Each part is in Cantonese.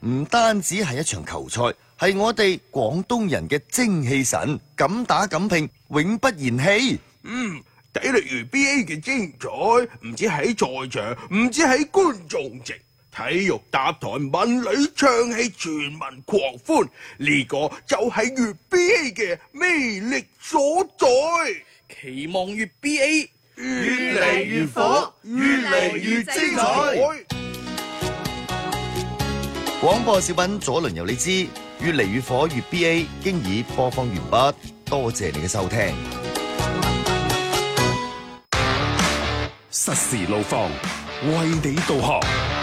唔單止係一場球賽，係我哋廣東人嘅精氣神，敢打敢拼，永不言棄。 體力如 BA 嘅精彩，唔止喺在場，唔止喺觀眾席，體育搭台文理唱戲，全民狂歡，呢個就係粵 BA 嘅魅力所在。 期望粵 BA 越嚟越火，越嚟越精彩。廣播小品左輪由你知，越嚟越火粵 BA 經已播放完畢，多謝你嘅收聽。 實時路況，為你導航。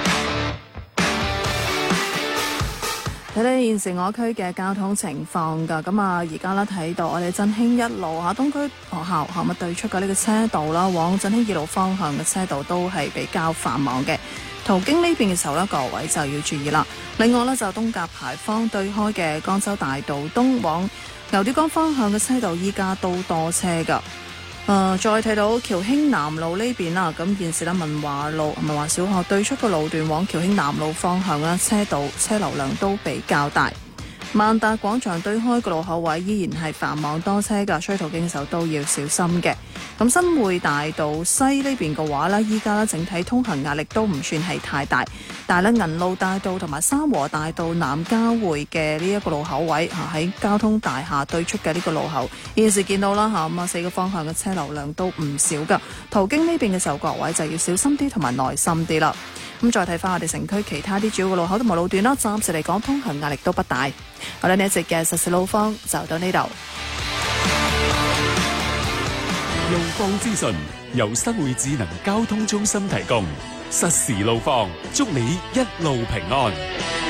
睇睇現時我區嘅交通情況㗎，咁啊而家咧睇到我哋振興一路東區學校校務對出嘅呢個車道啦，往振興二路方向嘅車道都係比較繁忙嘅。途經呢邊嘅時候呢，各位就要注意啦。另外呢，就東甲牌坊對開嘅江州大道東往牛碉崗方向嘅車道依家都多車㗎。再睇到僑興南路呢邊啦，咁現時咧文華小學對出個路段往僑興南路方向啦，車流量都比較大。萬達廣場對開個路口位依然係繁忙多車㗎，所以途經嘅時候都要小心嘅。咁新匯大道西呢邊嘅話呢，依家呢整體通行壓力都唔算係太大，但係呢銀路大道同埋沙和大道南交匯嘅呢一個路口位喺交通大廈對出嘅呢個路口，現時見到啦咁啊4個方向嘅車流量都唔少㗎，途經呢邊嘅時候各位就要小心啲同埋耐心啲啦。咁再睇翻我哋城區其他啲主要嘅路口同埋路段啦，暫時嚟講通行壓力都不大。好啦，呢一節嘅實時路況就到呢度。 路況資訊由新會智能交通中心提供，實時路況，祝你一路平安。